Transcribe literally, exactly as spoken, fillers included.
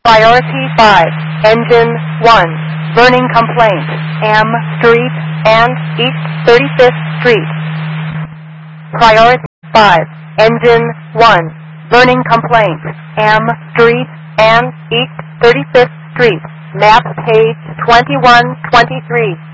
Priority five, Engine one, burning complaint, M Street and East thirty-fifth Street. Priority five, Engine one, burning complaint, M Street and East thirty-fifth Street. Map page twenty-one twenty-three.